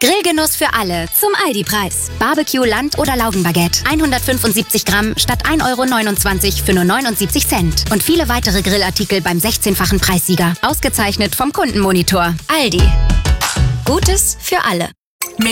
Grillgenuss für alle zum Aldi-Preis. Barbecue, Land- oder Laugenbaguette. 175 Gramm statt 1,29 € für nur 79 Cent. Und viele weitere Grillartikel beim 16-fachen Preissieger. Ausgezeichnet vom Kundenmonitor. Aldi. Gutes für alle.